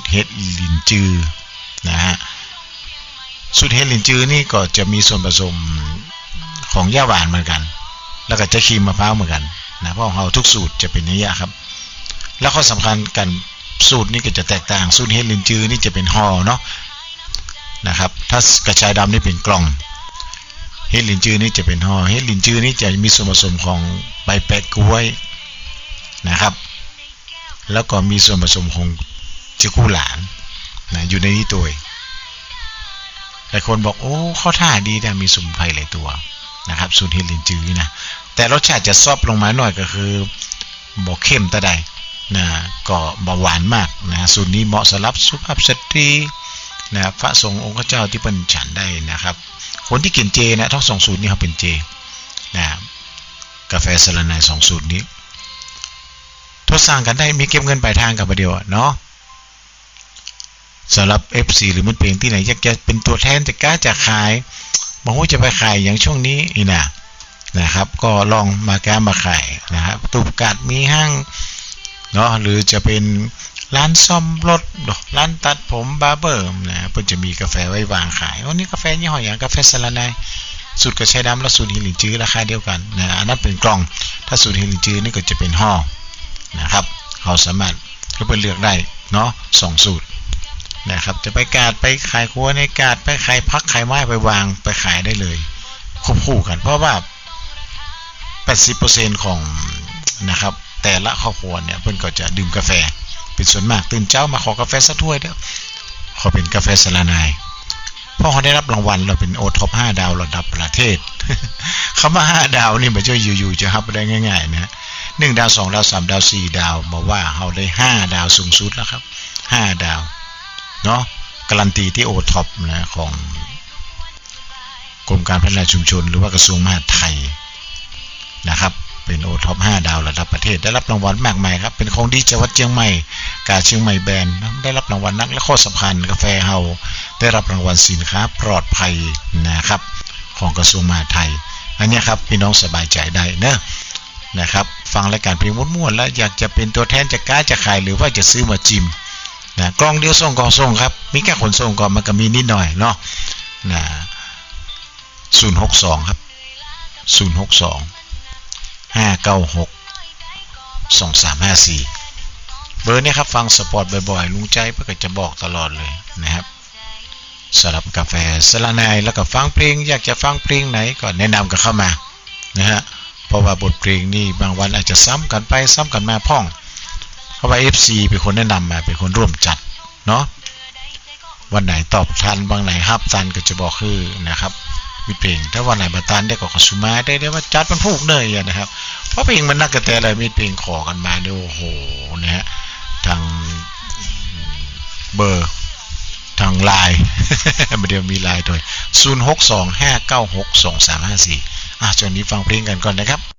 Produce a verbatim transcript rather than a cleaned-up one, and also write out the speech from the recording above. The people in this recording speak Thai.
เห็ดลินจือนะฮะสูตรเห็ดลินจือนี่ก็จะมีส่วนผสมของย่าหวานเหมือนกันแล้วก็จะครีมมะพร้าวเหมือนกันนะเพราะของเราทุกสูตรจะเป็นอย่างนี้ครับแล้วข้อสำคัญกันสูตรนี้ก็จะแตกต่างสูตรเห็ดลินจือนี่จะเป็นห่อเนาะนะครับถ้ากระชายดำนี่เป็นกล่องเห็ดลินจือนี่จะเป็นห่อเห็ดลินจือนี่จะมีส่วนผสมของใบแปะกล้วยนะครับแล้วก็มีส่วนผสมของเจ้ากู้หลานนะอยู่ในนี้ตัวหลายคนบอกโอ้ข้อท่าดีแต่มีสมุนไพรหลายตัวนะครับสูตรเห็ดลินจือนะแต่รสชาติจะซอบลงมาหน่อยก็คือบอกเข้มแต่ใดนะก็บ่หวานมากนะสูตรนี้เหมาะสำหรับสุภาพสตรีนะพระสงฆ์องค์เจ้าที่เป็นฉันได้นะครับคนที่กินเจนะทั้งสองสูตรนี้เขาเป็นเจนะกาแฟสลันไนสองสูตรนี้ทดสร้างกันได้มีเก็บเงินปลายทางกับประเดี๋ยวเนาะสำหรับ เอฟ ซี หรือมือเพลงที่ไหนอยากจะเป็นตัวแทนจะกล้าจะขายบอกว่าจะไปขายอย่างช่วงนี้นี่นะนะครับก็ลองมากล้ามาขายนะครับตุกกัดมีห้างเนาะหรือจะเป็นร้านซ่อมรถร้านตัดผมบาร์เบอร์นะเพิ่นจะมีกาแฟไว้วางขายวันนี้กาแฟยี่ห้ออย่างกาแฟสลันไนสูตรกระชายดำและสูตรเห็ดลินจือราคาเดียวกันนะอันนั้นเป็นกล่องถ้าสูตรเห็ดลินจือนี่ก็จะเป็นห่อนะครับเราสามารถก็ไปเลือกได้เนาะสองสูตรนะครับจะไปกาดไปขายครัวในกาดไปขายพักขายไม้ไปวางไปขายได้เลยควบคู่กันเพราะว่า แปดสิบเปอร์เซ็นต์ ของนะครับแต่ละครอบครัวเนี่ยเพิ่นก็จะดื่มกาแฟเป็นส่วนมากตื่นเช้ามาขอกาแฟสักถ้วยเด้อขอเป็นกาแฟสลันไนเพราะเขาได้รับรางวัลเราเป็นโอท็อปห้าดาวระดับประเทศคำว่าห้าดาวนี่ไม่ใช่อยู่ๆจะรับได้ง่ายๆนะหนึ่งดาวสองดาวสามดาวสี่ดาวบอกว่าเขาได้ห้าดาวสูงสุดแล้วครับห้าดาวเนาะการันตีที่โอท็อปนะของกรมการพัฒนาชุมชนหรือว่ากระทรวงมหาดไทยนะครับเป็นโอท็อปห้าดาวระดับประเทศได้รับรางวัลมากมายครับเป็นของดีจังหวัดเชียงใหม่กาเชียงใหม่แบรนด์ได้รับรางวัลนักและข้อสำคัญกาแฟเฮาได้รับรางวัลสินค้าปลอดภัยนะครับของกระทรวงมหาดไทยอันนี้ครับพี่น้องสบายใจได้เนอะนะครับฟังรายการเพลงม้วนๆแล้วอยากจะเป็นตัวแทนจะกล้าจะขายหรือว่าจะซื้อมาจิมนะกล่องเดียวส่งกล่องส่งครับมีแค่ขนส่งก่อนมันก็มีนิดหน่อยเนาะนะศูนย์หกสองครับศูนย์หกสองห้าเก้าหกสองสามห้าสี่เบอร์นี้ครับฟังสปอร์ตบ่อยๆลุงใจเพื่อจะบอกตลอดเลยนะครับสำหรับกาแฟสลันไนแล้วก็ฟังเพลงอยากจะฟังเพลงไหนก็แนะนำกันเข้ามานะฮะเพราะว่าบทเพลงนี่บางวันอาจจะซ้ำกันไปซ้ำกันมาพ่องเพราะว่า เอฟ ซี เป็นคนแนะนำมาเป็นคนร่วมจัดเนาะวันไหนตอบทันบางไหนฮับทันก็จะบอกคือนะครับวิเพลงถ้าวันไหนบัตันได้ก็ขอสุมาได้ได้ว่าจัดมันพูกเนยนะครับเพราะเพลงมันนักกระแตอะไรมีเพลงขอกันมาเนี่ยโอ้โหนะฮะทางเบอร์ทางไลน์เดี๋ยวมีไลน์ด้วยศูนย์หกสองห้าเก้าหกสองสามห้าสี่อ่ะจนนี้ฟังเพลงกันก่อนนะครับ